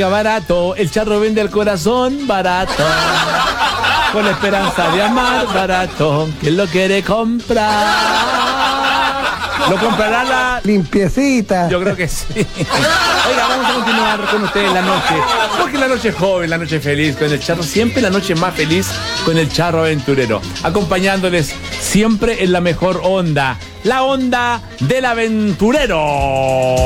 Oiga, barato, el charro vende el corazón, barato. Con la esperanza de amar, barato. ¿Quién lo quiere comprar? ¿Lo comprará la limpiecita? Yo creo que sí. Oiga, vamos a continuar con ustedes la noche. Porque la noche es joven, la noche feliz con el charro. Siempre la noche más feliz con el charro aventurero. Acompañándoles siempre en la mejor onda. La onda del aventurero.